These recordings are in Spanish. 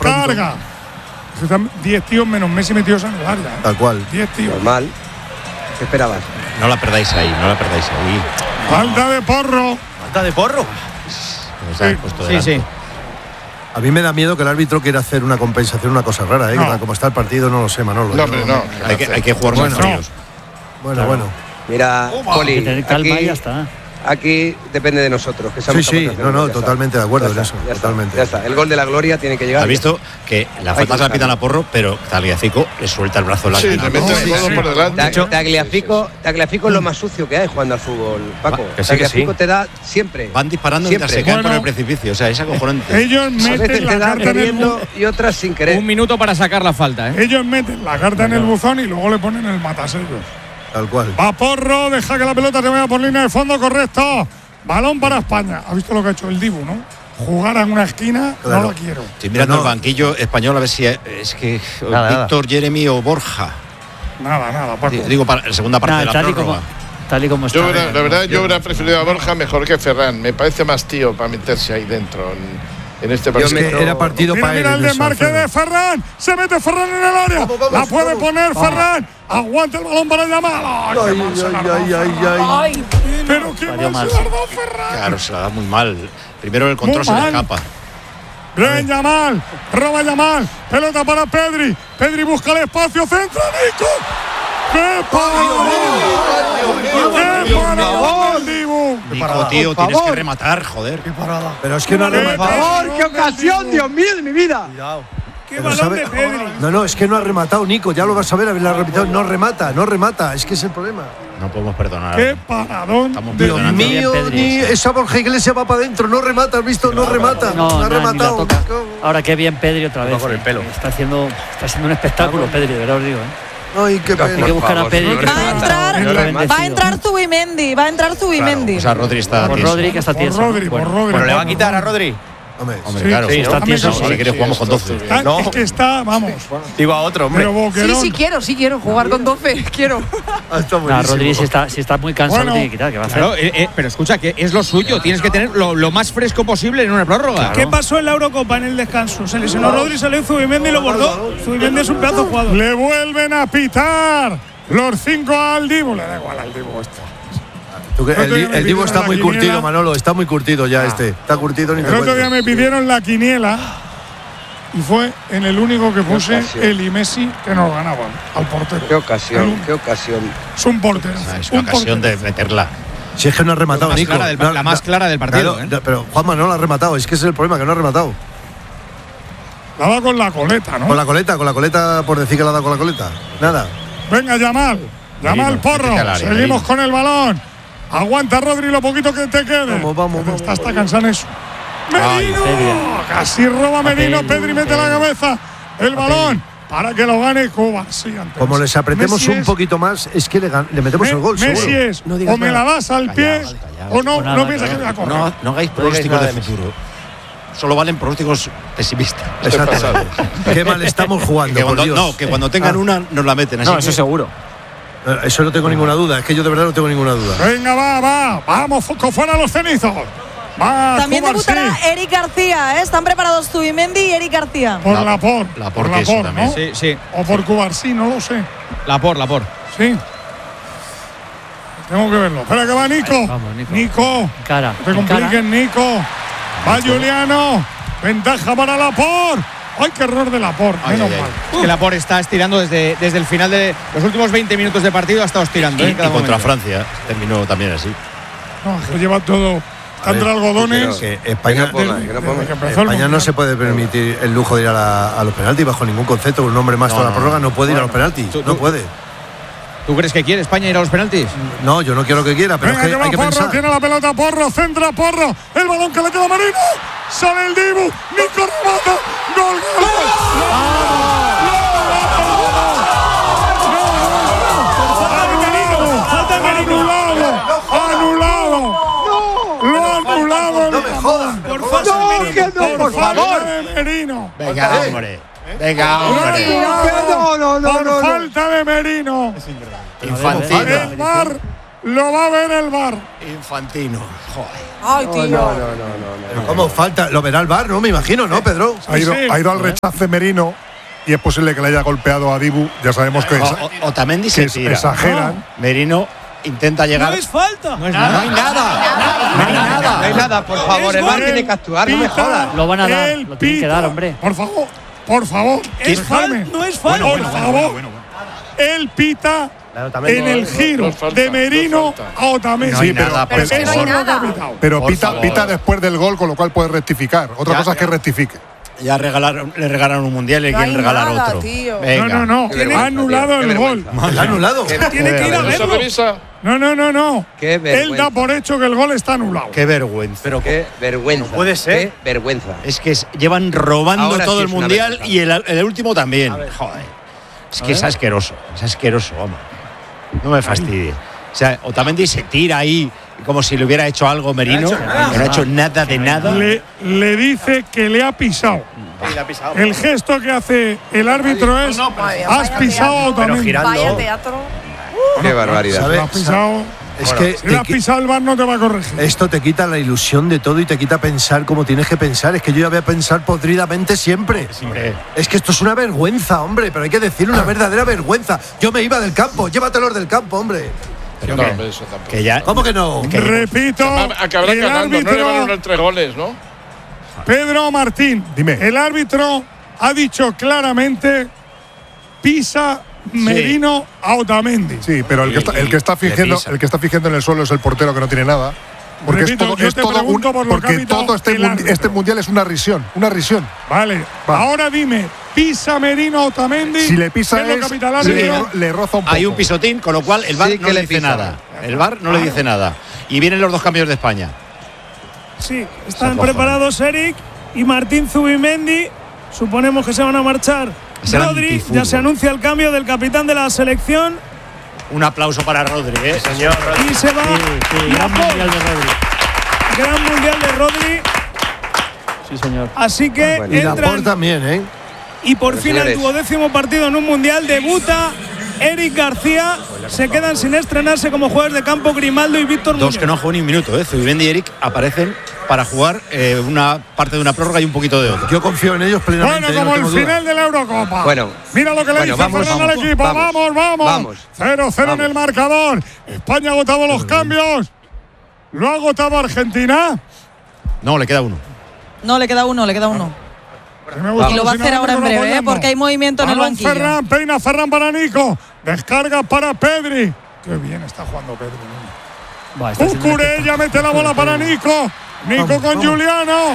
descarga. 10 tíos menos Messi metidos en el área. Tal cual. 10 tíos. Normal. ¿Qué esperabas? No la perdáis ahí, no la perdáis ahí. Falta de Porro. ¿Falta de Porro? Sí. A mí me da miedo que el árbitro quiera hacer una compensación, una cosa rara, ¿eh? No. Como está el partido, no lo sé, Manolo. No, hombre, no. Hay que jugar más fríos. Bueno. Mira, Poli, Hay que tener calma y ya está. Aquí depende de nosotros. Que seamos Sí, capaces de hacerlo, ya totalmente está. de acuerdo Ya en está, eso. ya está, Totalmente. ya está. El gol de la gloria tiene que llegar. Has visto que la falta se la pitan a Porro, pero Tagliafico le suelta el brazo largo. Sí, le mete el codo por delante. Tagliafico es lo más sucio que hay jugando al fútbol, Paco. Que sí, que Tagliafico sí. te da siempre. Van disparando mientras se Siempre. caen por el Bueno. precipicio. O sea, es acojonante. Ellos A veces meten te la da carta en el queriendo y otras sin querer. Un minuto para sacar la falta, ¿eh? Ellos meten la carta en el buzón y luego le ponen el matasellos. Tal cual. Va Porro, deja que la pelota se vaya por línea de fondo, correcto. Balón para España. ¿Has visto lo que ha hecho el Dibu, no? Jugar en una esquina, Claro. no lo quiero. Estoy mirando No. el banquillo español a ver si es que Nada, Víctor, Jeremy o Borja. Nada, Paco. Digo, para la segunda parte de la prórroga. Tal y como está. La verdad, yo hubiera preferido a Borja mejor que Ferran. Me parece más tío para meterse ahí dentro en este partido. Es que era partido para él. Mira el en eso, desmarque de Alfredo. Ferran. Se mete Ferran en el área. La puede poner Ferran. Aguanta el balón para Yamal. Ay. Pero qué Salió mal mal, se la sí. ha dado Ferran. Claro, se la da muy mal. Primero el control Muy se le mal. escapa. Bien, Yamal. Roba Yamal. Pelota para Pedri. Pedri busca el espacio. Centra Nico. ¡Qué parada! ¡Qué Dibu! Nico, tío, tienes que rematar, joder. Pero es que no ha rematado. ¡Qué ocasión, Dios mío, de mi vida! ¡Qué Pero balón sabe- de Pedri! No, es que no ha rematado, Nico. Ya lo vas a ver, haberla repetido. No remata. Es que es el problema. No podemos perdonar. ¡Qué paradón! Estamos de Dios perdonando. mío, Pedri, ni sí. esa Borja Iglesias va para adentro. No remata, ¿has visto? No remata. No, ha ni la rematado. toca. Ahora qué bien Pedri otra vez. con el pelo. Está haciendo un espectáculo, Pedri, de verdad os digo. Ay, qué Hay que pena. buscar a Pedri. que Va está- a entrar- está Va a bendecido. entrar Zubimendi. O sea, Rodri está Por tieso. Rodri, que está Por tieso. Rodri, Bueno, por Rodri. ¿Pero le va a por quitar a Rodri. Rodri? Hombre, Hombre, Sí, claro. sí, está Dame tieso. eso. Si quieres jugamos con 12. Está- No. Es que está, vamos. Digo a otro, hombre. Pero Boquerón. Sí quiero jugar con 12. Quiero. está No, buenísimo. Rodri si está muy cansado, Bueno. lo tiene que quitar. ¿Qué va a hacer? Claro, pero escucha, que es lo suyo. Tienes que tener lo más fresco posible en una prórroga. ¿Qué pasó en la Eurocopa en el descanso? Se lesionó Rodri, salió Zubimendi y lo bordó. Zubimendi es un pedazo de jugador. Le vuelven a pitar los 5 al Dibu. Le da igual al Dibu esto. Tú que- El otro día me el Dibu pidieron está la muy quiniela. curtido, Manolo. Está muy curtido ya este. Está curtido ni te El otro día cuento. me pidieron la quiniela y fue en el único que puse ocasión. el y Messi que nos ganaban al portero. ¡Qué ocasión! ¡Qué ocasión! Es un portero. Es una ocasión de meterla. Si es que no ha rematado, La más Nico. clara del- No, la más no, clara del partido, claro, pero Juanma no la ha rematado. Es que ese es el problema, que no ha rematado. La da con la coleta, ¿no? Con la coleta, por decir que la ha dado con la coleta. Nada. Venga, Yamal. Yamal, Porro. métete al área, Seguimos Merino. con el balón. Aguanta, Rodri, lo poquito que te quede. Vamos. Está cansado eso. Ay, ¡Merino! Pedri. Casi roba Merino. Pedri, Pedri mete la cabeza. El balón para que lo gane Cuba. Sí, antes. Como les apretemos Messi un es- poquito más, es que le metemos el gol, Messi seguro. es, No digas o me la nada. das al pie, o no, nada, no piensas que voy a correr. No hagáis pronósticos de futuro. Solo valen pronósticos pesimistas. Exactamente. Qué mal estamos jugando, Que por cuando, Dios. no, que cuando tengan una nos la meten. Así No, que- eso seguro. Eso no tengo ninguna duda. Es que yo de verdad no tengo ninguna duda. Venga, va. Vamos, fuera los cenizos. Va, También Cubarsí. debutará Eric García, ¿eh? Están preparados Zubimendi y Eric García. Por La- Laporte. la por Porte, eso Laporte, también. ¿no? Sí, sí. O por Cubarsí, no lo sé. Lapor. Sí. Tengo que verlo. Espera que va Nico. Vamos, Nico. Nico. Cara. No te compliques, Nico. Va Juliano. Ventaja para Laporte. ¡Ay, qué error de Laporte! Menos mal. Es que Lapor está estirando desde el final de los últimos 20 minutos de partido, ha estado estirando. Y en cada contra momento. Francia terminó también así. No, que lleva todo. Está entre algodones. Que España, Que no ponga. que empezó el España no Mundial. se puede permitir el lujo de ir a los penaltis bajo ningún concepto. Un hombre más toda la prórroga no puede ir a los penaltis. No puede. ¿Tú crees que quiere España ir a los penaltis? No, yo no quiero que quiera, pero Venga, es que que hay va que Porro, pensar. tiene la pelota Porro, centra Porro, el balón que le queda a Merino, sale el Dibu, Nico remata, gol. Anulado. Lo ha anulado. No me jodas. Por favor. Por favor. De Merino. Venga, hombre. Venga, Por falta de Merino. Infantil. El VAR Lo va a ver el VAR. Infantino. Joder. Ay, tío. Pero ¿cómo falta? Lo verá el VAR, ¿no? Me imagino, ¿no, Pedro? Ha ido al rechace Merino y es posible que le haya golpeado a Dibu. Ya sabemos que Otamendi se tira. exageran. Merino intenta llegar. No es falta. No hay nada. No hay nada, por favor. El VAR tiene que actuar, no me jodas. Lo van a dar, lo tienen que dar, hombre. Por favor. Es falta. No es falta. Por favor. Él pita en el giro No falta, de Merino a Otamendi. No hay nada, pero por eso favor. es lo que ha pitado. Pero Por pita, favor. pita después del gol, con lo cual puede rectificar. Otra cosa es que rectifique. Ya le regalaron un mundial y le No quieren hay regalar nada, otro. tío. Venga. No. Qué Ha vergüenza, anulado tío, qué el gol. vergüenza. ¿Le ha anulado? Tiene que ir a ¿Eso verlo. revisa? No. Qué Él vergüenza. da por hecho que el gol está anulado. Qué vergüenza. Qué vergüenza. No puede ser. Qué vergüenza. Es que llevan robando Ahora todo sí el es una mundial vergüenza. y el último también. Joder. Es que es asqueroso, vamos. No me fastidie. O sea, Otamendi se tira ahí como si le hubiera hecho algo Merino, que no ha hecho nada de nada. Le dice que le ha pisado. Sí, la ha pisado. El gesto que hace el árbitro es: has pisado a Otamendi. girando. Vaya teatro. Qué barbaridad. Si lo has pisado, Es que si lo has pisado, el VAR no te va a corregir. esto te quita la ilusión de todo y te quita pensar como tienes que pensar. Es que yo ya voy a pensar podridamente siempre. Hombre, Es que esto es una vergüenza, hombre, pero hay que decir una verdadera vergüenza. Yo me iba del campo, llévatelos del campo, hombre. pero No, que- hombre, eso tampoco. que ya. ¿Cómo que no? Repito, Acabará el ganando, no le van a árbitro dar 3 goles, ¿no? Pedro Martín, Dime. el árbitro ha dicho claramente: pisa Merino a Otamendi. Sí, pero el que está fingiendo, pisa. el que está fingiendo en el suelo es el portero que no tiene nada. Porque Repito, yo te pregunto por lo que ha porque pitado todo el árbitro. este mundial es una risión, Vale, Va. ahora dime, ¿pisa Merino a Otamendi? Si le pisa ¿Qué es lo que ha pitado el le, árbitro? le roza un poco. Hay un pisotín, con lo cual el VAR Sí no que le le dice pisa. nada. El VAR no le dice nada. Y vienen los dos cambios de España. Sí, están Cojones. preparados Eric y Martín Zubimendi. Suponemos que se van a marchar. Es el Rodri, antifútbol. ya se anuncia el cambio del capitán de la selección Un aplauso para Rodri, ¿eh? Señor. y se va. Sí, y gran Paul. mundial de Rodri. Gran mundial de Rodri. Sí, señor. Así que Bueno. Y Laporte entran. también, ¿eh? Y por Pero, fin el señores. 12º partido en un mundial debuta Eric García. Se quedan sin estrenarse como jugadores de campo Grimaldo y Víctor Dos Muñoz. que no han jugado ni un minuto, ¿eh? Zubimendi y Eric aparecen para jugar una parte de una prórroga y un poquito de otra. Yo confío en ellos plenamente. Bueno, no como el tengo duda. final de la Eurocopa. Bueno. Mira lo que le Bueno, dice vamos, Fernando al vamos, equipo. vamos. Vamos. 0-0 en el marcador. España ha agotado los cambios. ¿Lo ha agotado Argentina? No, le queda uno. No, le queda uno. Me gusta, Y lo va a si no, hacer ahora en no lo breve, apoyamos. porque hay movimiento en el Balón banquillo. Ferran, peina Ferran para Nico. Descarga para Pedri. Qué bien está jugando Pedri. Buah, está haciendo un Cucurella mete la bola para Nico. Nico con Juliano.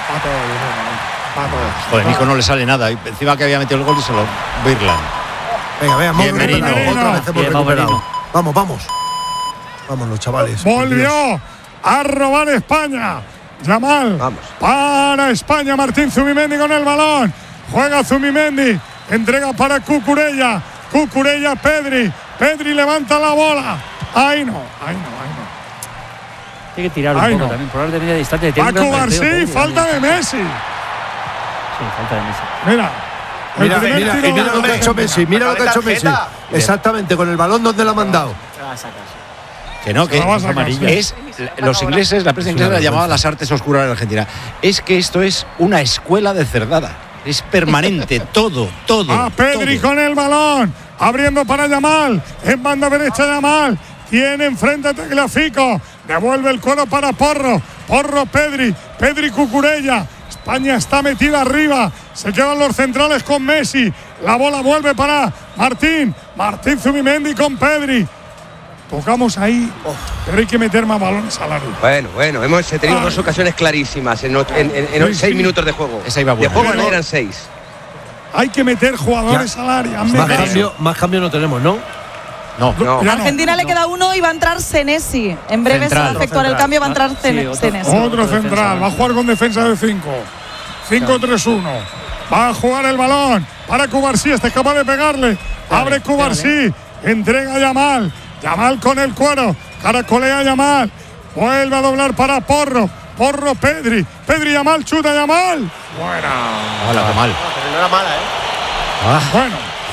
Joder, Nico no le sale nada. Y encima que había metido el gol y se lo Birland. Venga, hemos Bien, recuperado. Merino. Otra vez hemos Bien, recuperado. Merino. Vamos. Vámonos, chavales. por Dios. Volvió a robar España. Yamal Vamos. para España. Martín Zubimendi con el balón. Juega Zubimendi. Entrega para Cucurella. Cucurella, Pedri. Pedri levanta la bola. Ahí no. Tiene que tirar un Ay, poco no. también, por de media distancia. Tiene un Va a gran Cubarsí, golpeo, Pedri, falta también. de Messi. Sí, falta de Messi. Mira. el Mira, primer mira, tiro mira de lo que ha hecho Argentina. Messi. Mira lo que ha hecho Messi. tarjeta. Exactamente, con el balón donde lo ha mandado. Que no, que Se la va a sacar, amarilla. sí. Es los ingleses, la prensa inglesa la llamaba las artes oscuras de Argentina. Es que esto es una escuela de cerdada. Es permanente, todo. A Pedri todo. con el balón. Abriendo para Yamal. En banda derecha Yamal. Tiene enfrente a Tagliafico. Devuelve el cuero para Porro. Porro Pedri. Pedri Cucurella. España está metida arriba. Se quedan los centrales con Messi. La bola vuelve para Martín. Martín Zubimendi con Pedri. Tocamos ahí. Pero hay que meter más balones al área. Bueno, hemos tenido dos ocasiones clarísimas en Sí, 6 sí. minutos de juego. Esa iba buena. De juego Pero- eran 6. Hay que meter jugadores al área. Más cambio no tenemos, ¿no? No, No. Ya A Argentina le queda uno y va a entrar Senesi. En breve se va a Central. efectuar el cambio, va a entrar Sí, otro. Senesi. Otro central, va a jugar con defensa de 5. 5-3-1. Va a jugar el balón para Cubarsí, este es capaz de pegarle. Abre Cubarsí, entrega a Yamal. Yamal con el cuero, caracolea a Yamal. Vuelve a doblar para Porro. Porro Pedri. Pedri Yamal, chuta Yamal. Buena. Hola, qué mal. Pero no era mala, ¿eh? Bueno,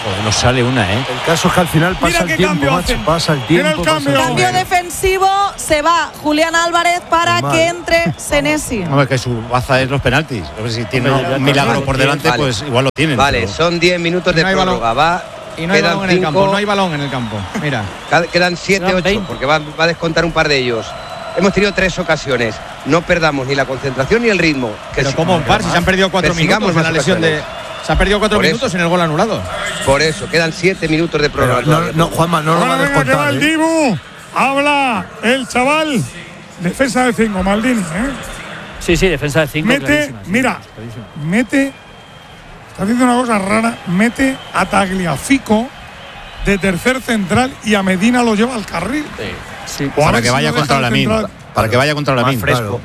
Joder, no sale una, ¿eh? El caso es que al final Mira pasa qué el tiempo, cambio macho. hacen. Pasa el tiempo. Mira el pasa cambio. Cambio defensivo, se va Julián Álvarez para Normal. que entre Senesi. Hombre, que su baza es los penaltis. A ver si tiene Hombre, ya un milagro está. por delante, Vale. pues igual lo tienen. Vale, pero- son 10 minutos de No hay balón. prórroga. Va, Y no hay quedan balón en el campo, 5, no hay balón en el campo. Mira. quedan 7, Quedan 8, 20. porque va a descontar un par de ellos. Hemos tenido 3 ocasiones. No perdamos ni la concentración ni el ritmo. Pero si- como un par, si se han perdido 4 persigamos minutos en la más lesión de. ocasiones. Se han perdido 4 Por eso. minutos en el gol anulado. Por eso, quedan 7 minutos de Pero prórroga. no, Juanma, no lo va a Ahora venga, que va descontar. el Dibu. Habla el chaval. Defensa de 5, Maldini. Sí, defensa de 5. Mete, mira, mete. Está haciendo una cosa rara. Mete a Tagliafico de tercer central y a Medina lo lleva al carril. Sí. O a Para ver que si vaya lo contra deja la el min. central. Para que vaya contra la Más min. fresco.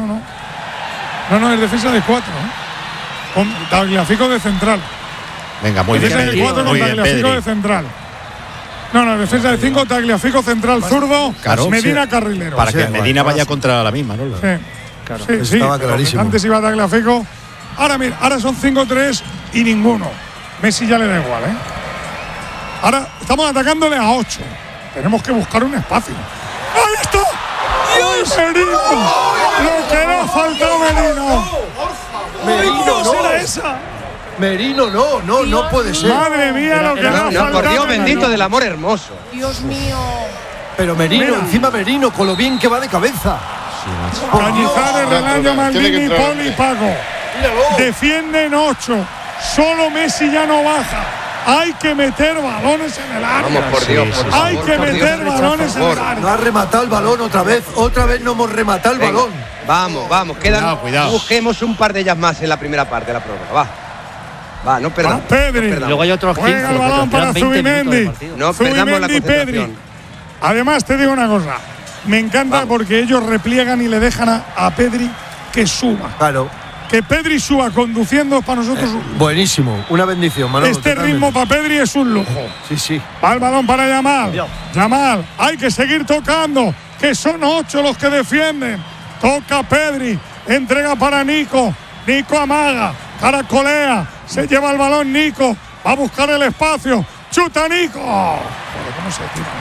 No, es defensa de 4. Con Tagliafico de central. Venga, muy bien, Defensa de Pedri. 4 con Muy bien, Tagliafico de Pedri. central. No, defensa de 5, Tagliafico central zurdo, Claro. Medina carrilero. Para que Sí, Medina igual, vaya sí. contra la misma, ¿no? Sí, Claro. sí, Eso sí, estaba porque clarísimo. antes iba Tagliafico. Ahora mira, ahora son 5-3 y ninguno. Messi ya le da igual, ¿eh? Ahora estamos atacándole a 8. Tenemos que buscar un espacio. ¡Ahí está! ¡Dios! ¡Merino! ¡Lo que le ha faltado, Merino! Merino, ¿Cómo será no. esa? Merino, no puede ser. ¡Madre mía, lo que le ha No, faltado! por Dios Merino! bendito del amor hermoso. Dios mío. Pero Merino, Mira. encima Merino, con lo bien que va de cabeza. Cañizares, Relaño, Tiene que Maldini, entrar. Poli y Paco. Defienden 8. Solo Messi ya no baja. Hay que meter balones en el área. Vamos, por Dios, por favor. Hay que por Dios, meter balones en el No área. ha rematado el balón otra vez no hemos rematado el Venga, balón. Vamos, quedan. Cuidado. Busquemos un par de ellas más en la primera parte de la prórroga. Va, no perdamos. Pedri. no perdamos. Luego hay otros 15. Juega el balón para quedan 20 minutos de Zubimendi. partido. No perdamos la Zubimendi, Pedri. concentración. Además, te digo una cosa. Me encanta porque ellos repliegan y le dejan a Pedri que suba. Claro. Que Pedri suba conduciendo es para nosotros. Buenísimo. Una bendición, Manolo. Este totalmente. ritmo para Pedri es un lujo. Sí. Va el balón para Yamal. Yamal, hay que seguir tocando, que son 8 los que defienden. Toca Pedri, entrega para Nico. Nico amaga, caracolea, se lleva el balón Nico, va a buscar el espacio. ¡Chuta Nico! Joder, ¿cómo se tira?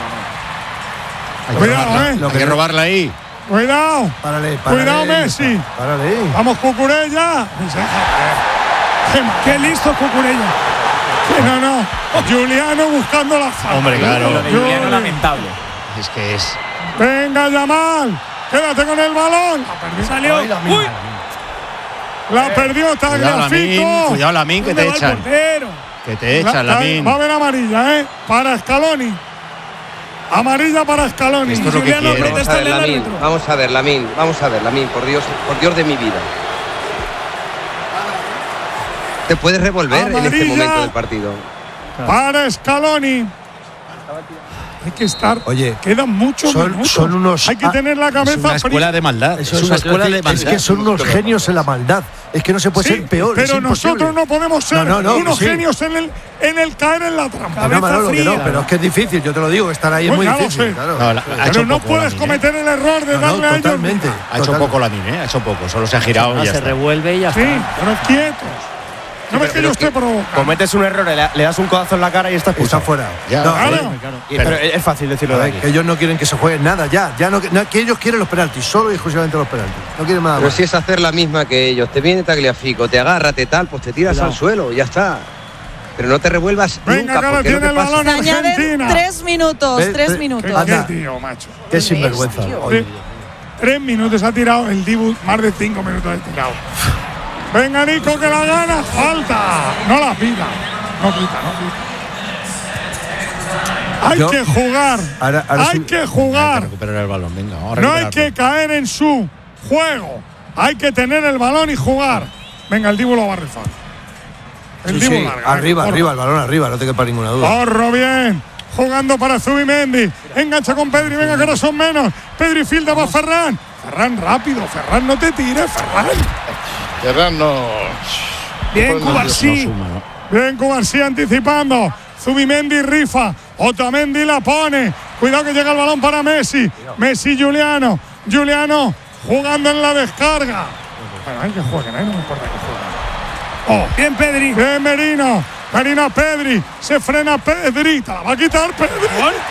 No. Cuidado, Hay que robarla ahí. Cuidado. Párale. Cuidado, Messi. Párale. Vamos, Cucurella. Qué listo, Cucurella. No. Juliano buscando la falta. Hombre, claro. Lo de Juliano lamentable. Es que es. Venga, Yamal. Quédate con el balón. Salió. Uy, La perdió Tagliafico. Cuidado, Lamin, que ¿dónde te va el echan. portero? Que te echan, Lamin. Va a haber amarilla, para Scaloni. Amarilla para Scaloni. Esto es lo que Juliano quiere. protesta en el árbitro. Vamos a ver, Lamin, por Dios de mi vida. Te puedes revolver en este Amarilla. momento del partido. Para Scaloni. Hay que estar. Oye, quedan muchos minutos. son unos. Hay que tener la cabeza Es una escuela fría. de maldad. Eso Es una escuela de es maldad. que son unos genios en la maldad. Es que no se puede Sí, ser peor. pero es imposible. nosotros no podemos ser No, unos sí. genios en el caer en la trampa. No, Manolo, que no, fría. pero es que es difícil, yo te lo digo, estar ahí es Pues muy ya lo difícil. sé. Claro. No, ha Pero hecho no poco puedes Lamin, cometer el error de No, darle a ellos. totalmente. Ha hecho poco Lamin, ha hecho poco. Solo se ha girado y ya Se está. revuelve y ya Sí, está. pero quietos. No ves que yo esté provocando. Cometes un error, le das un codazo en la cara y está Está expulsado. fuera. Ya, No, claro. Pero es fácil decirlo de a ver, aquí. que ellos no quieren que se juegue nada ya. Que ellos quieren los penaltis, solo y exclusivamente los penaltis. No quieren nada Pero más. si es hacer la misma que ellos, te viene Tagliafico, te agarra, te tal, pues te tiras Cuidado. al suelo, ya está. Pero no te revuelvas Venga, nunca, que ahora porque es lo tiene que el pasa. balón Se añaden Argentina. 3 minutos, Ve- 3 ve- minutos. Anda. Qué tío, macho. Qué sinvergüenza. Oye, 3 minutos ha tirado el Dibu, más de 5 minutos ha tirado. Venga, Nico, que la gana. Falta. No la pita. No pita. Hay Yo- que jugar. ahora hay sí- que Hay jugar. que recuperar el balón, venga. Vamos a No hay recuperarlo. que caer en su juego. Hay que tener el balón y jugar. Venga, el Dibu lo va a rifar. El sí, Dibu sí, larga. arriba, venga, arriba, el balón arriba, no te quepa ninguna duda. Corro bien. Jugando para Zubimendi. Engancha con Pedri. Venga, que ahora son menos. Pedri filda para Ferran. Ferran rápido. Ferran, no te tires, Ferran. Ferran no. Bien, No Cubarsí. No suma, ¿no? Bien, Cubarsí anticipando. Zubimendi rifa. Otamendi la pone. Cuidado que llega el balón para Messi. Messi, Juliano. Juliano jugando en la descarga. Bueno, hay que jueguen, no me importa que jueguen. Oh, Bien, Pedri. bien, Merino. Merino a Pedri. Se frena Pedri. Te la va a quitar Pedri.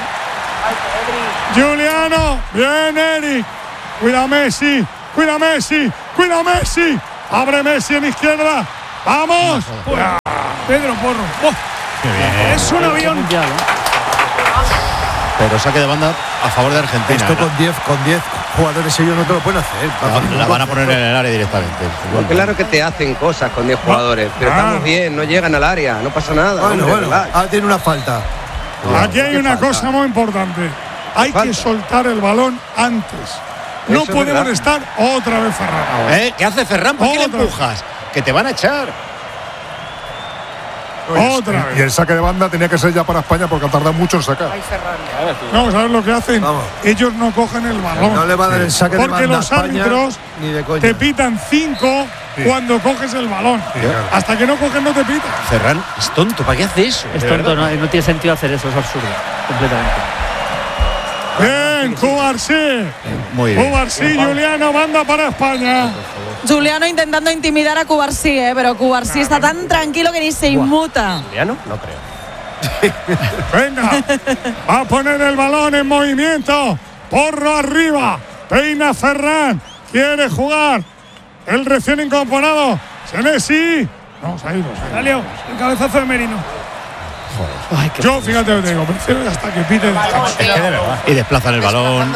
Juliano. Bien, Eric. Cuida Messi. Cuida Messi. Cuida Messi. Abre Messi en izquierda. ¡Vamos! Pedro Porro. Oh, es un avión. Pero saque de banda a favor de Argentina. Esto con 10 jugadores ellos no te lo pueden hacer. La van a poner en el área directamente. Claro que te hacen cosas con 10 jugadores, pero estamos bien, no llegan al área, no pasa nada. Bueno, hombre, bueno, tiene una falta. Aquí hay una cosa muy importante. Hay que soltar el balón antes. No Eso es podemos verdad. estar otra vez Ferran. ¿Qué hace Ferran? ¿Por qué le Otra. empujas? Que te van a echar. Otra Y vez. el saque de banda tenía que ser ya para España porque ha tardado mucho en sacar. Vamos a ver lo que hacen. Vamos. Ellos no cogen el balón. No le va a dar el saque de Porque banda a los España, árbitros ni de coña. te pitan 5 cuando coges el balón. claro. Hasta que no coges no te pitan. Ferran es tonto. ¿Para qué hace eso? Es De tonto, verdad. no tiene sentido hacer eso, es absurdo. Completamente. Bien, Cubarsí. Muy bien. Cubarsí, Juliano, banda para España. Juliano intentando intimidar a Cubarsí, pero Cubarsí está tan tranquilo que ni se inmuta. ¿Juliano? No creo. Venga, va a poner el balón en movimiento. Porro arriba. Peina Ferran. Quiere jugar. El recién incorporado. Senesi. No, se ha ido. Salió el cabezazo de Merino. Ay, qué Yo, fíjate, te digo, prefiero hasta que pite descanso. Y desplazan el balón.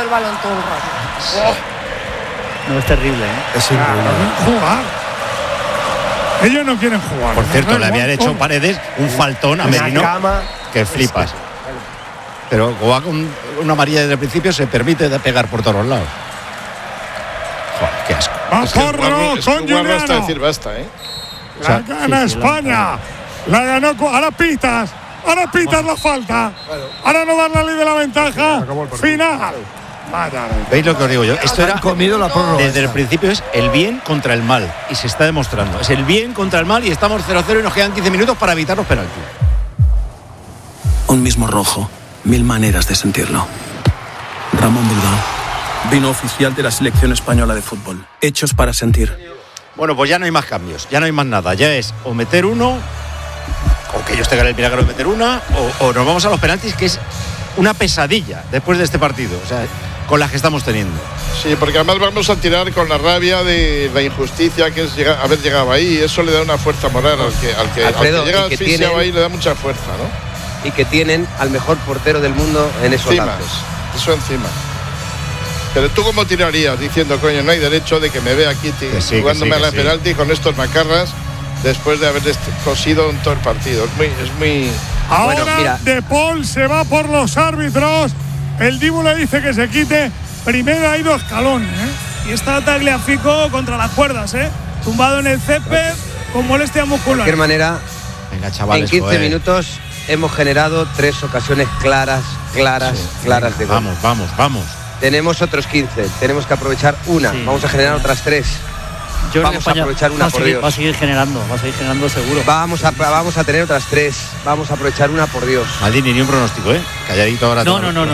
No, es terrible, ¿eh? Es increíble. No quieren jugar. Ellos no quieren jugar. Por cierto, Da le igual habían hecho cómo. Paredes un faltón a Merino que flipas. Pero como va con una amarilla desde el principio, se permite de pegar por todos lados. Joder, qué asco. Va Es que Porro es con jugar basta Juliano. decir basta, ¿eh? La gana España. La ganó. Ahora pitas. Ahora pitas la falta. Ahora no dar la ley de la ventaja. Final. Vaya. ¿Veis lo que os digo yo? Esto era Han comido la prórroga. desde el principio es el bien contra el mal y se está demostrando. Es el bien contra el mal y estamos 0-0 y nos quedan 15 minutos para evitar los penaltis. Un mismo rojo, 1000 maneras de sentirlo. Ramón Bilbao, vino oficial de la selección española de fútbol. Hechos para sentir. Bueno, pues ya no hay más cambios, ya no hay más nada. Ya es o meter uno, o que ellos tengan el milagro de meter una, o nos vamos a los penaltis, que es una pesadilla después de este partido, o sea, con las que estamos teniendo. Sí, porque además vamos a tirar con la rabia de la injusticia que es haber llegado ahí. Eso le da una fuerza moral al que Alfredo, llega y que asfixiado tienen- ahí, le da mucha fuerza, ¿no? Y que tienen al mejor portero del mundo en esos Encima, lances. eso encima. Pero tú cómo tirarías diciendo, coño, no hay derecho de que me vea aquí Que sí, jugándome que a la sí. penalti con estos macarras después de haber cosido en todo el partido. Es muy Ahora Bueno, mira. De Paul se va por los árbitros. El Dibu le dice que se quite. Primero ha ido escalón, ¿eh? Y está Tagliafico contra las cuerdas, tumbado en el césped con molestia De muscular. cualquier manera, Venga, chavales. en 15 joder. minutos hemos generado 3 ocasiones claras de gol. Vamos. Tenemos otros 15, tenemos que aprovechar una, Sí. vamos a generar otras 3. Yo creo que Vamos a España aprovechar una, por Dios. va a seguir generando seguro. Vamos a tener otras 3, vamos a aprovechar una, por Dios. Maldini, ni un pronóstico, ¿eh? Calladito ahora. No. Vale.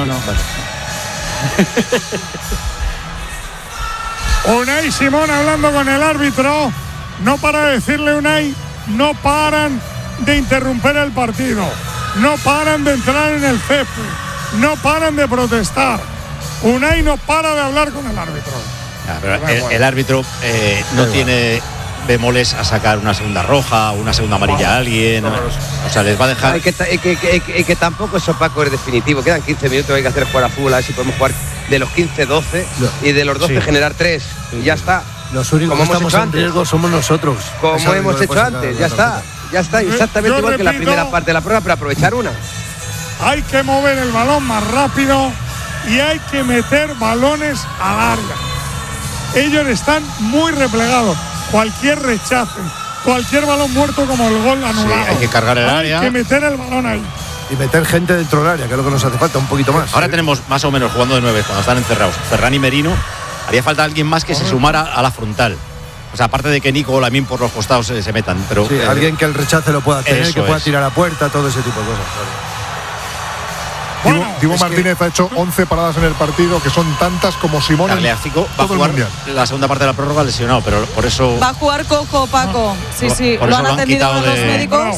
Unai Simón hablando con el árbitro. No para de decirle Unai, no paran de interrumpir el partido. No paran de entrar en el césped. No paran de protestar. Unai no para de hablar con el árbitro. Ya, pero el árbitro no tiene bemoles a sacar una segunda roja, una segunda amarilla a alguien. O sea, les va a dejar. Que tampoco es opaco, es definitivo. Quedan 15 minutos, hay que hacer jugar a fútbol, a ver si podemos jugar de los 15, 12 y de los 12 generar 3. Y ya está. Los únicos Como que hemos estamos hecho en antes. riesgo somos nosotros. Como Eso hemos no le hecho puedes antes, sacar ya la está. tarjeta. Ya está, exactamente Yo igual que la repito, primera parte de la prueba, pero aprovechar una. Hay que mover el balón más rápido y hay que meter balones al área. Ellos están muy replegados. Cualquier rechace, cualquier balón muerto como el gol anulado. hay que cargar el área. Hay que meter el balón ahí. Y meter gente dentro del área, que es lo que nos hace falta, un poquito más. Ahora tenemos más o menos jugando de 9 cuando están encerrados. Ferran y Merino. Haría falta alguien más que se sumara a la frontal. O sea, aparte de que Nico o Lamine por los costados se metan. Pero Sí, alguien que el rechace lo pueda tener, eso que pueda es. tirar a puerta, todo ese tipo de cosas. Bueno, Dibu es Martínez ha hecho 11 paradas en el partido, que son tantas como Simón en Tagliafico va a todo el jugar mundial. la segunda parte de la prórroga lesionado, pero por eso. Va a jugar Coco, Paco. Sí, Por sí. eso Lo han lo han atendido quitado los de- médicos.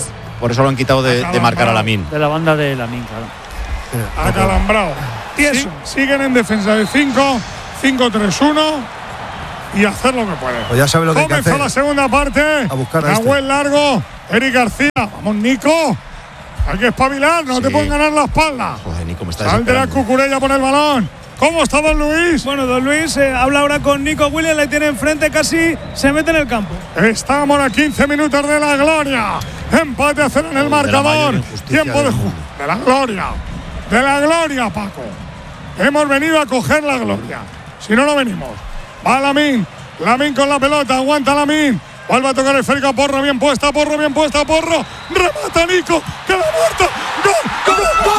Por eso lo han quitado de marcar a Lamine. De la banda de Lamine, claro. Acalambrado. Siguen en defensa de 5, 5-3-1 y hacer lo que pueden. Pues ya sabe lo que hay que hacer. Comenzó la segunda parte. A buscar a Nahuel largo. Eric García. Vamos, Nico. Hay que espabilar, no te pueden ganar la espalda. Joder, Nico, me está Sal de la Cucurella por el balón. ¿Cómo está Don Luis? Bueno, Don Luis habla ahora con Nico Williams, le tiene enfrente, casi se mete en el campo. Estamos a 15 minutos de la gloria. Empate a 0 en el marcador. Tiempo de la gloria. De la gloria, Paco. Hemos venido a coger la gloria. Si no, no venimos. Va Lamine. Lamine con la pelota. Aguanta Lamine. Vuelve a tocar el esférico a Porro. Bien puesta, Porro. Bien puesta, Porro. Remata Nico. Que la muerto. ¡Gol! ¡Gol!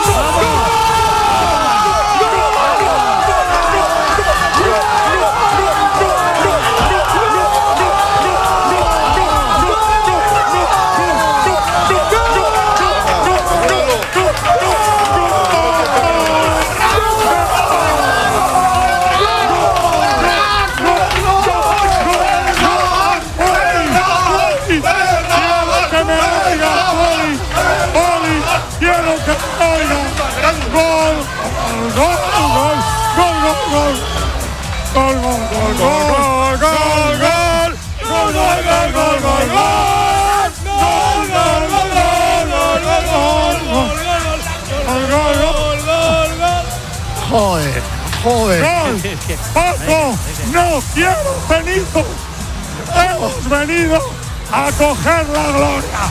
Joder. Paco, no quiero venido. Hemos venido a coger la gloria.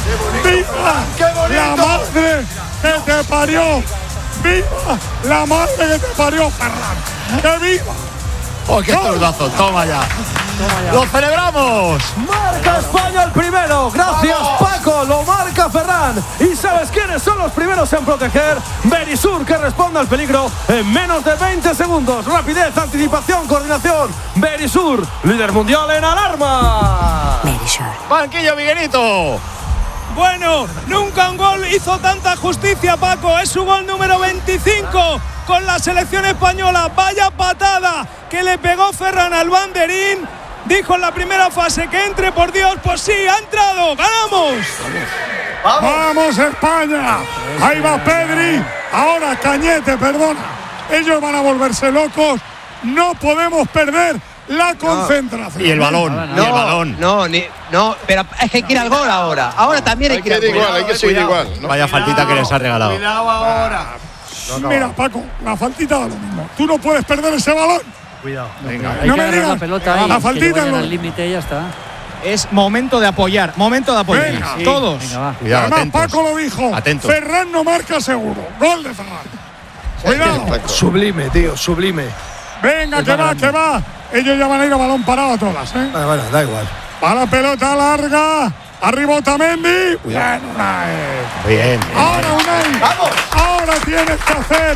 ¡Viva la madre que te parió! ¡Viva la madre que te parió, Ferran! ¡Que viva! ¡Oh, qué zurdazo! Toma ya. ¡Lo celebramos! Marca España el primero. Gracias, Paco. Lo marca Ferran. ¿Y sabes quiénes son los primeros en proteger? Verisur, que responde al peligro en menos de 20 segundos. Rapidez, anticipación, coordinación. Verisur, líder mundial en alarma. Verisur. Banquillo, Miguelito. Bueno, nunca un gol hizo tanta justicia, Paco. Es su gol número 25 con la selección española. Vaya patada que le pegó Ferran al banderín. Dijo en la primera fase que entre, por Dios. Pues sí, ha entrado. ¡Ganamos! ¡Vamos, España! Ahí va Pedri. Ahora Cañete, perdona. Ellos van a volverse locos. No podemos perder la concentración. Y el balón. No, y el balón. No, pero es que hay que ir al gol ahora. Ahora también hay que ir al gol. Hay que seguir igual. ¿No? Vaya faltita que les ha regalado. Cuidado ahora. Mira, Paco, la faltita da lo mismo. Tú no puedes perder ese balón. Cuidado. Venga, no me digas. La pelota ahí, la faltita al límite y ya está. Es momento de apoyar. Venga, sí. Todos. Venga, cuidado, además, atentos. Paco lo dijo. Atentos. Ferran no marca seguro. Gol de Ferran. Cuidado. Sublime, tío, sublime. Venga, que va. Ellos ya van a ir a balón parado a todas, ¿eh? Bueno, da igual. Va la pelota larga. Arriba Otamendi. Cuidado. Bien, Unai. Bien. Ahora Unai. ¡Vamos! Ahora tienes que hacer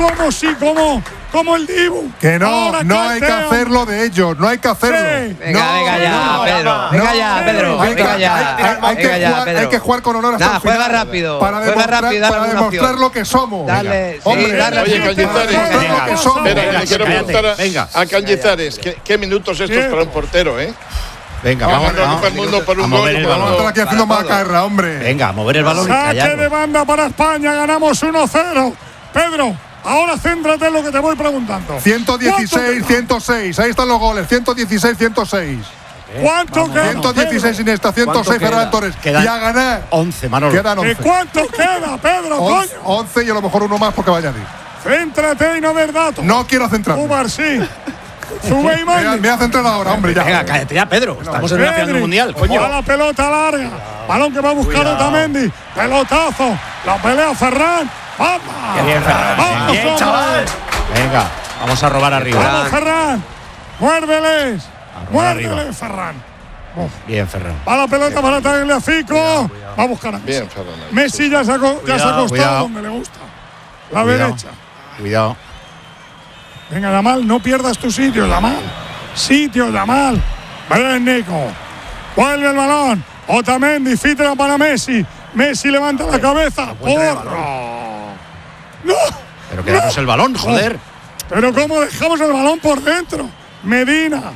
como el Dibu. Que no, Ahora no hay que cantean. hacerlo de ellos, no hay que hacerlo. Sí. Venga ya, Pedro. Venga ya, Pedro. Venga ya. Hay que jugar con honor hasta Nada, el final. juega rápido. Para demostrar lo que somos. Dale, Hombre, dale. Oye, Cañizares, lo que somos. espera, le quiero preguntar venga. a Cañizares, ¿qué minutos estos para un portero, eh? Venga, vamos Ganando el mundo por un a mover gol. el Vamos a balón. estar aquí haciendo macarra, hombre. Venga, a mover el balón y Saque de callarlo. banda para España. Ganamos 1-0. Pedro, ahora céntrate en lo que te voy preguntando. 116, 106. Ahí están los goles. 116, 106. ¿Cuánto queda? 116 Iniesta, 106 Ferran Torres. Y a ganar. 11, Manolo. Quedan ¿Y 11. cuánto queda, Pedro? 11 y a lo mejor uno más porque va a añadir. Céntrate y no des datos. No quiero centrarme. Umar, sí. Sube y manda. Me voy a centrar ahora, hombre, ya. Venga, cállate ya, Pedro. Estamos en una final del mundial, coño. Va la pelota larga. Balón que va a buscar Otamendi. Pelotazo. La pelea Ferran. ¡Vamos! Bien, Ferran. ¡Vamos, Bien, hombre! chaval. Venga, vamos a robar arriba. ¡Vamos, Ferran! ¡Muérdeles! robar ¡Muérdeles, arriba. Ferran! Bien, Ferran. Va la pelota para Tagliafico. Va a buscar a Messi. Bien, Ferran. Messi ya se ha acostado cuidado. donde le gusta. La Cuidado. derecha. Cuidado. Venga, Yamal, no pierdas tu sitio, Yamal. Sitio, Yamal. Ven, Nico. Vuelve el balón. Otamendi, filtra para Messi. Messi levanta la cabeza. ¡Porro! ¡No! Pero quedamos el balón, joder. Pero ¿cómo dejamos el balón por dentro? Medina.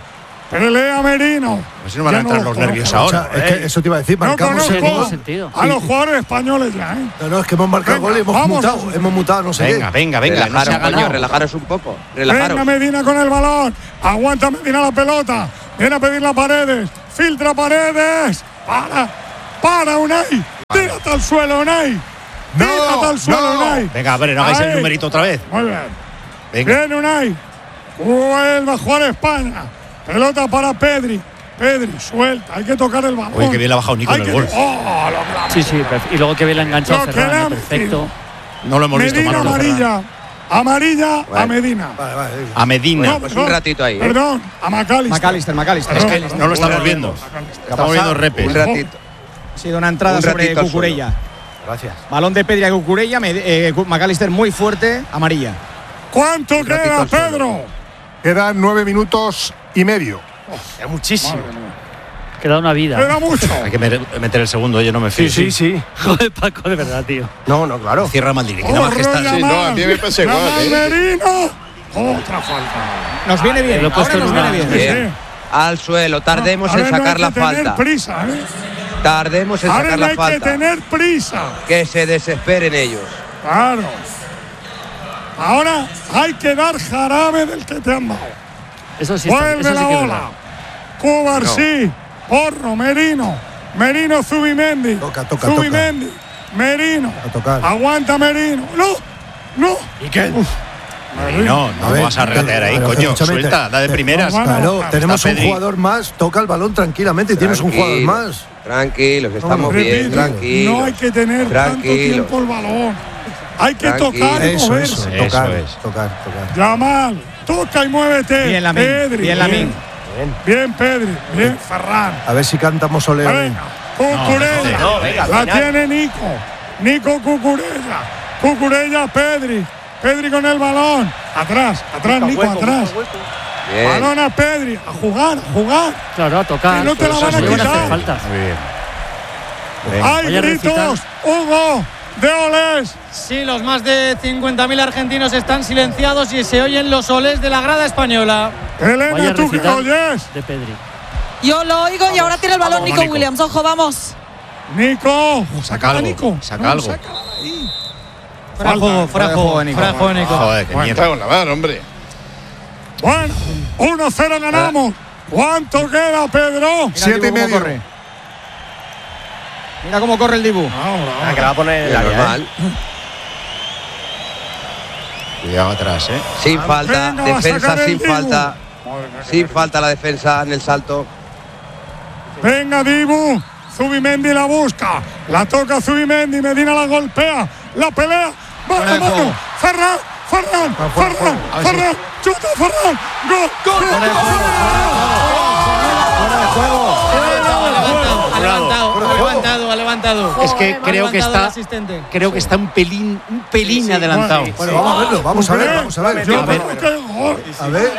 Pelea Merino. Pues si no van a entrar los nervios ahora. Es que eso te iba a decir, marcamos el gol. A los jugadores españoles ya, ¿eh? No, es que hemos marcado gol y hemos mutado, no sé venga, qué. Venga, relajaros, coño, relajaros un poco. Relajaros. Venga Medina con el balón. Aguanta Medina la pelota. Viene a pedir la Paredes. Filtra Paredes. Para Unai. Tírate al suelo, Unai. Tírate al suelo, Unai. Venga, a ver, no hagáis el numerito otra vez. Muy bien. Venga. Viene Unai. Vuelve a jugar España. Pelota para Pedri. Pedri, suelta. Hay que tocar el balón. Oye, que bien le ha bajado Nico en el gol. Sí, y luego que bien le ha enganchado Ferran. Perfecto. No lo hemos visto, Medina, Manolo. amarilla a Medina. A Medina. No, pues un ratito ahí. Perdón, a McAllister. McAllister. Es que no lo estamos viendo. Estamos viendo repes. Un ratito. Ha sido una entrada sobre Cucurella. Gracias. Balón de Pedri a Cucurella. McAllister muy fuerte, amarilla. ¿Cuánto queda, Pedro? Quedan 9 minutos y medio. Es muchísimo. Queda una vida. Queda mucho. Hay que meter el segundo, yo no me fío. Sí. Joder, Paco, de verdad, tío. No, claro. Cierra Maldini, que nada más que está. Sí, no, a mí me pasa igual. Merino. Otra falta. Nos viene bien. Lo he puesto Ahora nos viene bien. Al suelo, tardemos en sacar la falta. Tener prisa, ¿eh? Tardemos en sacar la falta. Hay que tener prisa. Que se desesperen ellos. Claro. Ahora hay que dar jarabe del que te han dado. Eso sí. Vuelve la bola. Cubarsí. Porro. Merino Zubimendi. Toca. Zubimendi. Merino. A tocar. Aguanta Merino. No. ¿Y qué? No vas a regatear ahí, coño. Suelta, da de primeras. Claro, tenemos un Pedri. jugador más. Toca el balón tranquilamente. Tienes un jugador más. Tranquilos, estamos bien. Tranquilos. No hay que tener tanto tiempo el balón. Hay que tocar y moverse. Tocar. Yamal, toca y muévete. Bien Lamín. Pedri. Bien Lamín. Bien Pedri. Bien Ferran. A ver si cantamos Ole. Venga, Cucurella. La tiene Nico Cucurella. Cucurella, Pedri. Pedri con el balón. Atrás, Nico, atrás. Bien. Balón a Pedri. A jugar. Claro, a tocar. Que no te la van a quitar. Falta. Muy bien. Hay gritos, Hugo, de olés. Sí, los más de 50.000 argentinos están silenciados y se oyen los olés de la grada española. Elena, ¿tú qué oyes? De Pedri. Yo lo oigo y ahora tiene el balón Vamos, Nico Nico. Williams. Ojo, vamos. Nico, Saca algo. Nico. Saca algo. Fuera de juego, Nico. Joder, qué mierda. Cago en la mar, hombre. Bueno, 1-0 ganamos. ¿Cuánto queda, Pedro? 7 y medio. Mira cómo corre el Dibu. Que la va a poner normal. Cuidado atrás, Sin falta, Venga, va a defensa sacar el sin Dibu. falta. Sin falta la defensa en el salto. Venga, Dibu. Zubimendi la busca. La toca Zubimendi. Medina la golpea. La pelea. Mano a mano. Ferran. Chuta Ferran. Gol. Ha levantado. Es que creo que está un pelín adelantado. Bueno, vamos a verlo, vamos a ver. Yo creo que gol. A ver.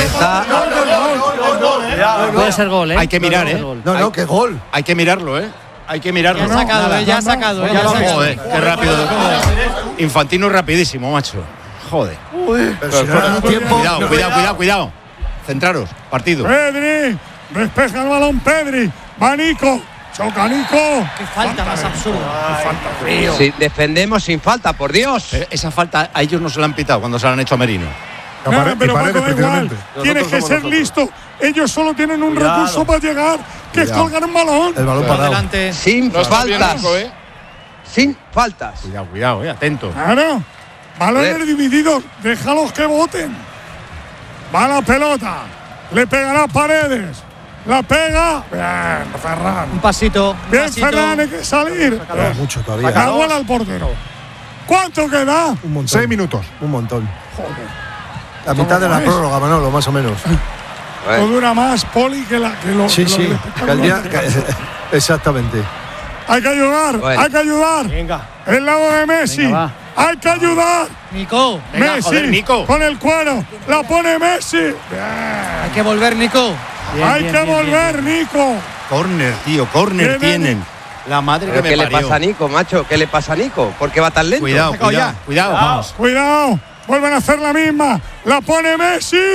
Puede ser gol, ¿eh? Hay que mirar, Puede ¿eh? ser gol. No, qué gol. Hay que mirarlo, ¿eh? Hay que mirarlo. Ya ha sacado. Joder, qué rápido. Infantino rapidísimo, macho. Joder. Pero si no da tiempo. Cuidado. Centraros, partido. Pedri. Despeja el balón Pedri. Va Nico. Choca Nico. Qué falta más absurda. Sí, defendemos sin falta, por Dios. Pero esa falta a ellos no se la han pitado cuando se la han hecho a Merino. Pero Paco, da igual. precisamente. Tienes que ser listo. Ellos solo tienen un recurso para llegar, que es colgar un balón. El balón parado. Adelante. Sin No está bien, faltas. Nico, Sin faltas. Cuidado, atento. Claro. Balones divididos. Déjalos que voten. Va la pelota. Le pegará Paredes. La pega. Bien, Ferran. Un pasito. Bien, Ferran, hay que salir. Mucho todavía. La bola al portero. ¿Cuánto queda? Un montón. 6 minutos. Un montón. Joder. La mitad de la prórroga, Manolo, más o menos. No dura más, Poli, que lo. Sí. Que el día, exactamente. Hay que ayudar, Bueno. hay que ayudar. Venga. El lado de Messi. Venga, va. Hay que ayudar. Nico. Venga, Messi joder, Nico. con el cuero. La pone Messi. Bien. Hay que volver, Nico. Hay que volver, Nico. Corner, tío, corner tienen. La madre ¿Pero que qué me le parió. pasa a Nico, macho? ¿Qué le pasa a Nico? ¿Por qué va tan lento? Cuidado. Vamos. Cuidado. Vuelven a hacer la misma. La pone Messi.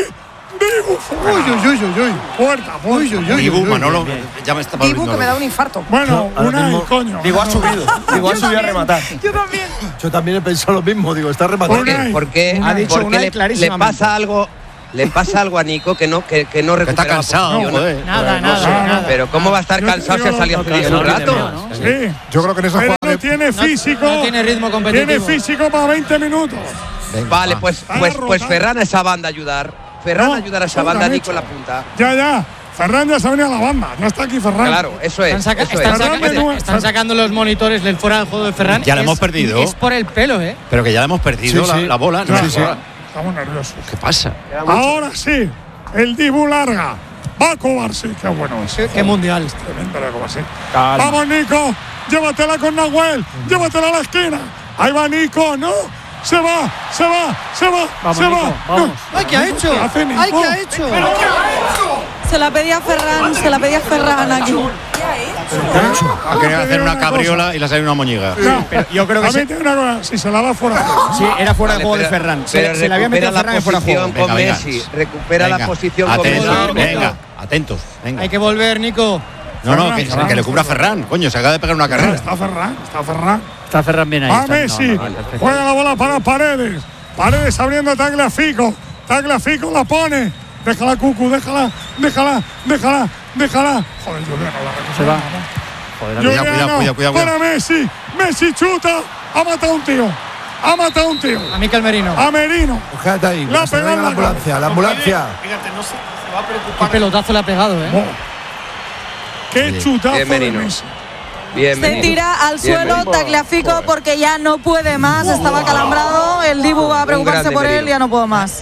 Dibu. Puerta. Dibu, Manolo, ya me está Dibu, que me da un infarto. Bueno, coño. Digo, ha subido. Digo, ha subido a rematar. Yo también. Yo también he pensado lo mismo. Digo, está rematando. Porque ha dicho Unai clarísimamente. Le pasa algo a Nico que no recupera. Está cansado, joder. Nada. Pero ¿cómo va a estar cansado si ha salido hace un rato? Sí. Yo creo que en esa Pero jugada no tiene físico. No tiene ritmo competitivo. Tiene físico para 20 minutos. Venga, Vale, va. pues Ferran a esa banda ayudar. Ferran ayudar a esa banda, Nico en la punta. Ya. Ferran ya se ha venido a la banda. No está aquí Ferran. Claro, eso es. Están sacando los monitores del fuera del juego de Ferran. Ya la hemos perdido. Es por el pelo, ¿eh? Pero que ya la hemos perdido, la bola. No, Estamos nerviosos. ¿Qué pasa? Ahora sí, el Dibu larga. Va a Cubarsí. Qué bueno es. Qué mundial. Tremendo la Cubarsí. Vamos, Nico. Llévatela con Nahuel. Llévatela a la esquina. Ahí va Nico. No. Se va. Vamos, se Nico, va. vamos. No. ¡Ay, qué ha hecho! ¡Ay, qué ha hecho! Se la pedía Ferran aquí. Ha querido hacer una cabriola y le ha salido una moñiga. No, Pero yo creo que también tiene una cosa. Si se la da fuera. sí, era fuera de juego de Ferran. Se le había metido a Ferran en fuera de juego. Con Messi. Recupera la posición con Messi. Atentos. Hay que volver, Nico. No, que le cubra Ferran. Coño, se acaba de pegar una carrera. Está Ferran. Está Ferran bien ahí. A Messi. Juega la bola para Paredes. Paredes abriendo Tagliafico. Tagliafico la pone. Déjala, Cucu. Déjala. Joder, Juliano la recupera. Se va. Joder, cuidado. Para Messi. Messi chuta. Ha matado a un tío. A Mikel Merino. A Merino. Fíjate ahí. La ha pegado en la ambulancia. La ambulancia. Fíjate, no se va a preocupar. Qué pelotazo le ha pegado, ¿eh? Qué chutazo de Merino. Messi. Bien, Se tira al suelo Tagliafico porque ya no puede más, estaba calambrado. El Dibu va a preocuparse por él, ya no puedo más.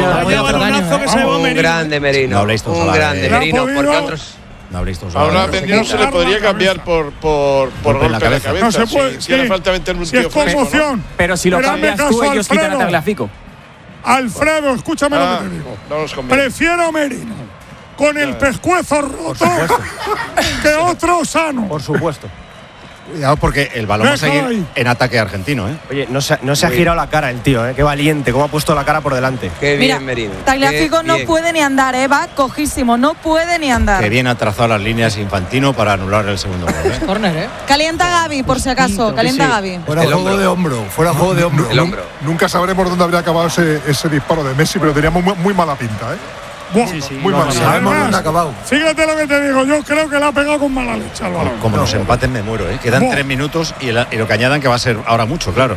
Un grande Merino. No habléis todos un grande Merino, porque otros. No habréis todos Ahora Merino se le podría cambiar por golpe en la cabeza. No se puede. Si hace falta meter un si es conmoción. Pero si lo cambias tú, ellos quitan a Tagliafico. Alfredo, escúchame lo que te digo. No nos conviene. Prefiero a Merino con el pescuezo roto que otro sano. Por supuesto. Cuidado porque el balón va a seguir en ataque argentino, ¿eh? Oye, no se ha girado la cara el tío, ¿eh? Qué valiente, cómo ha puesto la cara por delante. Qué Mira, bien, Merino. Tagliafico no puede ni andar, va cojísimo, no puede ni andar. Que bien ha trazado las líneas Infantino para anular el segundo gol, ¿eh? Córner, ¿eh? Calienta Gavi, por si acaso, calienta Gavi. Fuera juego de hombro, El hombro. Nunca sabremos dónde habría acabado ese disparo de Messi, pero tenía muy mala pinta, ¿eh? Muy mala pinta. Sabemos dónde ha acabado. Fíjate lo que te digo, yo creo que le ha pegado con mala leche al balón. Como nos empaten me muero, ¿eh? Quedan 3 minutos y lo que añadan que va a ser ahora mucho, claro.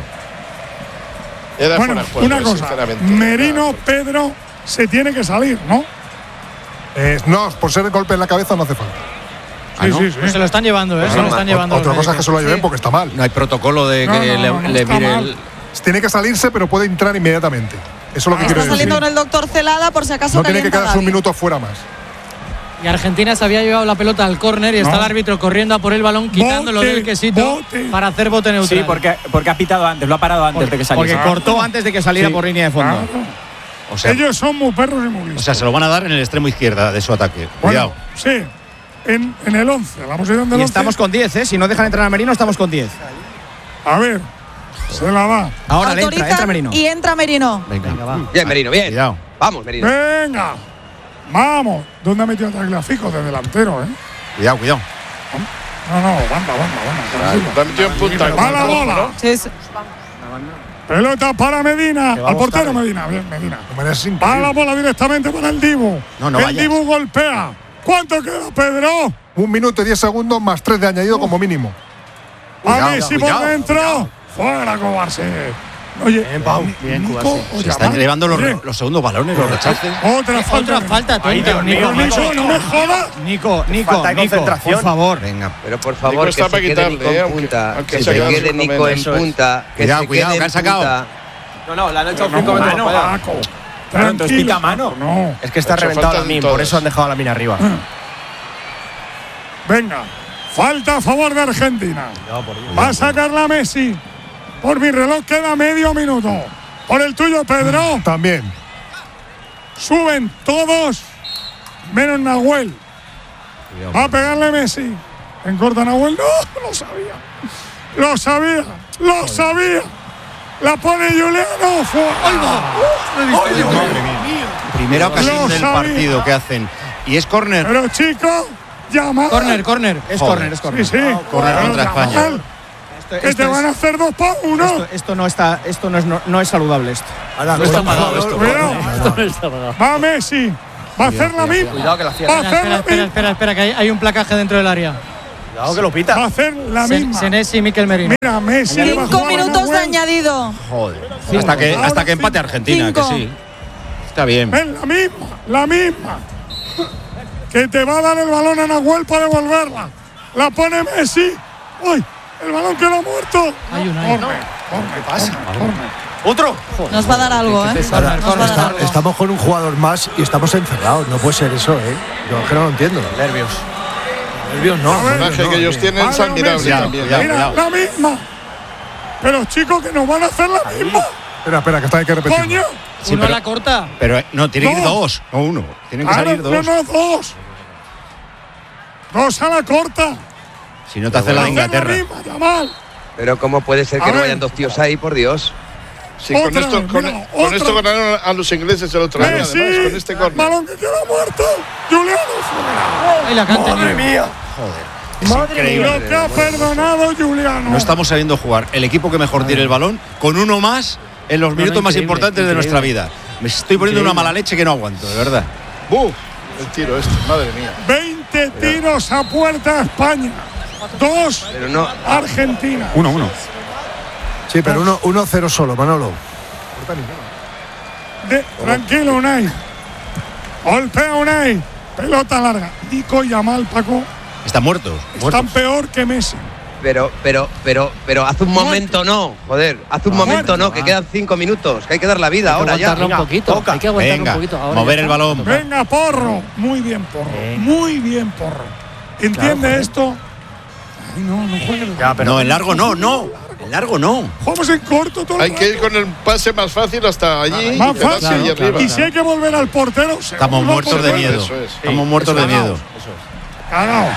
Bueno, una cosa, Merino, Pedro, se tiene que salir, ¿no? No, por ser el golpe en la cabeza no hace falta. Sí. Pues se lo están llevando, ¿eh? Se lo están llevando. Otra cosa es que se lo lleven porque está mal. No hay protocolo de que le mire el… Tiene que salirse, pero puede entrar inmediatamente. Eso es lo que quiero Está decir. saliendo con el doctor Celada por si acaso No tiene que calienta quedarse un Gavi. minuto fuera más. Y Argentina se había llevado la pelota al córner y está el árbitro corriendo a por el balón, quitándolo del quesito para hacer bote neutral. Sí, porque ha pitado antes, lo ha parado antes de que saliera. Porque cortó antes de que saliera por línea de fondo. O sea, ellos son muy perros y muy listos. O sea, se lo van a dar en el extremo izquierda de su ataque. Cuidado. Sí, en el 11, la posición del 11. Y estamos con 10, ¿eh? Si no dejan entrar a Merino, estamos con 10. A ver, se la va. Ahora entra Merino. Y entra Merino. Venga, va. Bien, Merino, bien. Cuidado. Vamos, Merino. Venga, vamos. ¿Dónde ha metido a Tagliafico? De delantero, Cuidado. No, banda. Lo ha metido en punta. Va la bola. Pelota para Medina. Al portero Medina. Bien, Medina. Va la bola directamente para el Dibu. No el vayas. Dibu golpea. ¿Cuánto queda, Pedro? 1 minuto y 10 segundos más 3 de añadido como mínimo. A Messi por dentro. Fuera, Cubarsí. Oye, Bien, se están llevando los segundos balones, los rechaces. Otra falta, tonto. Nico, no me jodas. Nico, concentración. por favor. Venga. Pero por favor, Nico que está se para quede quitarle, Nico en punta. aunque Que se se haya quede dado Nico su en momento. punta. Cuidado, que han sacado. No, le han hecho 5 metros para allá. Entonces pita a mano. No. Es que está reventado la mina, por eso han dejado la mina arriba. Venga, falta a favor de Argentina. Va a sacarla Messi. Por mi reloj queda medio minuto. Por el tuyo, Pedro. También. Suben todos, menos Nahuel. Va a pegarle Messi. En corta Nahuel. No, lo sabía. La pone Juliano. Madre mía. Primera ocasión del partido que hacen. Y es córner. Pero chicos, llama. Córner. Es córner. Sí. Córner contra España. Que te van a hacer 2-1. Esto no es saludable esto. No está pagado esto. Esto no está pagado. Va Messi. Va a hacer la misma. Cuidado que la cierra. Espera, que hay un placaje dentro del área. Cuidado que lo pita. Va a hacer la misma. Senesi y Mikel Merino. Mira, Messi. 5 minutos de añadido. Joder. Hasta que empate Argentina, 5. que sí. Está bien. Ven, la misma. Que te va a dar el balón a Nahuel para devolverla. La pone Messi. ¡Uy! El balón quedó muerto. Hay una. ¿Qué pasa? Otro. Nos va a dar algo, ¿eh? Estamos con un jugador más y estamos encerrados. No puede ser eso, ¿eh? Yo es que no lo entiendo. Nervios no. El coraje que ellos tienen es admirable también. Mira, la misma. Pero chicos, que nos van a hacer la misma. Espera, que hay que repetir. ¡Coño! Sí, Uno a la corta. Pero no, tiene que ir 2, no 1. Tienen que salir 2. No, 2. 2 a la corta. Si no te hace la de Inglaterra. Pero ¿cómo puede ser que no vayan 2 tíos ahí, por Dios? Sí, con esto ganaron a los ingleses el otro año, además, con este córner. Balón que queda muerto. Juliano. Ay, la canta. Madre mía. Joder. Es increíble. Lo que ha perdonado Juliano. No estamos sabiendo jugar. El equipo que mejor tiene el balón, con uno más en los minutos más importantes de nuestra vida. Me estoy poniendo una mala leche que no aguanto, de verdad. El tiro este, madre mía. 20 tiros a puerta España. 2 Argentina. 1-1. Sí, pero 1-0 solo, Manolo. Tranquilo, Unai. Golpea Unai. Pelota larga. Nico y Yamal, Paco. Están muertos. Están peor que Messi. Pero hace un momento no, joder, hace un momento no, que quedan 5 minutos, que hay que dar la vida ahora ya. Un poquito, hay que aguantarlo un poquito. Ahora mover el balón. Venga, Porro. Muy bien, Porro. Muy bien, Porro. ¿Entiende esto? Ay, no juegues. No, en largo no. En largo no. Jugamos en corto todo. Hay que ir con el pase más fácil hasta allí. Más fácil. Allí arriba. Y si hay que volver al portero, estamos muertos de miedo. Estamos muertos de miedo. Cagaos.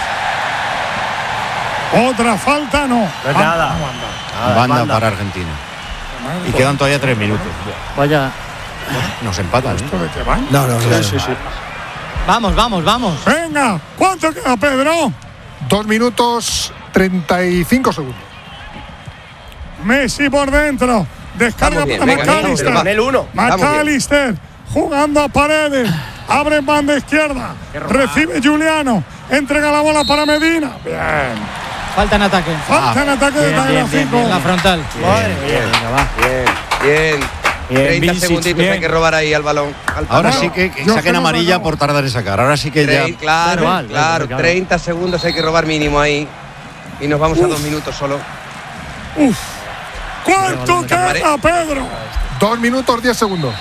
Otra falta, no. Nada. Banda para Argentina. Y quedan todavía 3 minutos. Vaya. Nos empatan. No. Sí. Vamos. Venga, ¿cuánto queda, Pedro? 2 minutos 35 segundos. Messi por dentro. Descarga para McAllister. McAllister jugando a Paredes. Abre en banda izquierda. Recibe Juliano. Entrega la bola para Medina. Bien. Falta en ataque. Falta en ataque de Tagliafico. La frontal. Bien. 30 segunditos hay que robar ahí al balón. Ahora sí que saquen amarilla por tardar en sacar. Ahora sí que ya. Claro. 30 segundos hay que robar mínimo ahí. Y nos vamos a 2 minutos solo. ¿Cuánto queda, Pedro? 2 minutos 10 segundos.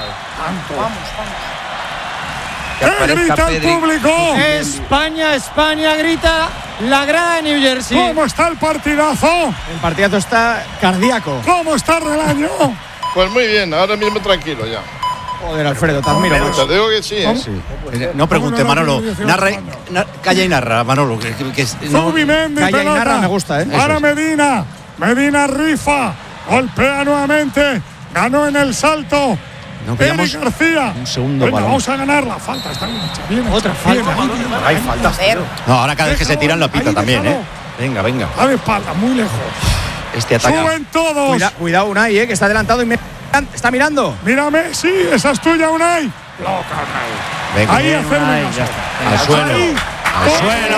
¿Qué grita el público? España grita la grada de New Jersey. ¿Cómo está el partidazo? El partidazo está cardíaco. ¿Cómo está Relaño? Pues muy bien, ahora mismo tranquilo ya. Joder, Alfredo, te admiro. Te digo que sí, No pregunte, Manolo. Calla y narra, Manolo. Zubimendi, calla y narra, me gusta, ¿eh? Ahora Medina rifa. Golpea nuevamente. Ganó en el salto. Eric García. Un segundo balón. balón. Vamos a ganar la falta. Está bien. Otra falta. Hay faltas. No, ahora cada vez que se tiran la pita también, ¿eh? Venga. A de espalda, muy lejos. Este ataque. Suben todos. Cuidado, Unai, que está adelantado y está mirando. Mírame, sí, esa es tuya, Unai. Loca, Unai. Venga. Ahí hacemos. Al suelo. Al suelo.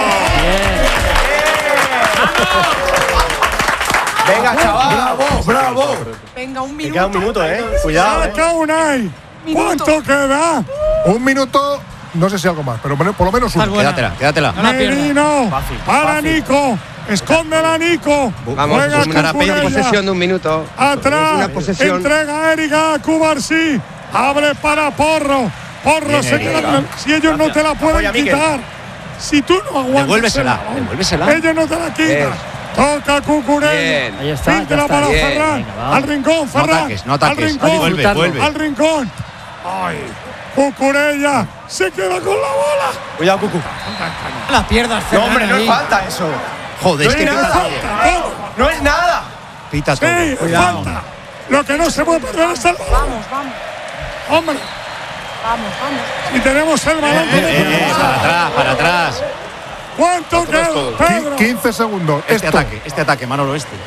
Venga, chaval. Bravo. Venga, un minuto. Queda un minuto, Cuidado. Saca Unai. ¿Cuánto queda? 1 minuto, no sé si algo más, pero por lo menos 1. Quédatela. Merino. Para Nico. Escóndela, Nico. Vamos, una posesión de 1 minuto. Atrás. Entrega a Erika Cubarsí. Abre para Porro. Porro se queda. Si ellos no te la pueden quitar. Si tú no aguantas. Devuélvesela. Ellos no te la quitan. Toca Cucurella. Ahí está. Píntela para Ferran. Al rincón, Ferran. No ataques. Al rincón. Ay. Cucurella se queda con la bola. Cuidado, Cucu. La pierdas, Ferran. No, hombre, no es falta eso. Joder, no es nada. No es nada. Pita todo. Sí, Cuidado. falta. Lo que no se puede perder es el balón. Vamos. Hombre. Vamos. Y tenemos el balón. Para atrás. ¿Cuánto queda, Pedro? 15 segundos. Este ataque, Manolo, este.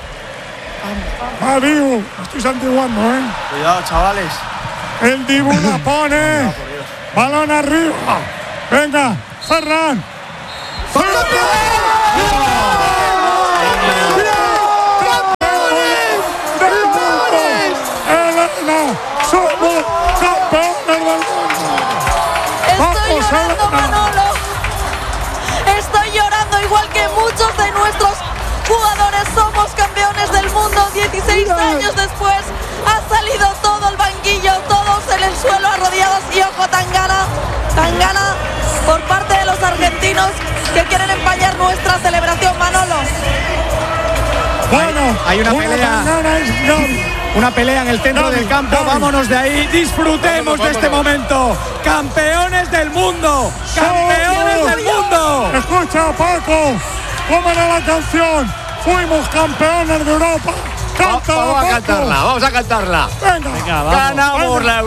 Dibu, me estoy santiguando, ¿eh? Cuidado, chavales. El Dibu la pone. Balón arriba. Venga, Ferran. Somos campeones del mundo. Estoy llorando, Manolo. Estoy llorando igual que muchos de nuestros jugadores. Somos campeones del mundo. 16 años después ha salido todo el banquillo, todos en el suelo arrodillados. Y ojo, Tangana por parte de los argentinos que quieren empañar nuestra celebración, Manolo. Bueno, hay una pelea en el centro del campo. Vámonos de ahí, disfrutemos de este momento. Campeones del mundo, campeones del mundo. Escucha, Paco, ¿cómo era la canción? Fuimos campeones de Europa. Vamos a cantarla. Venga, Ganamos la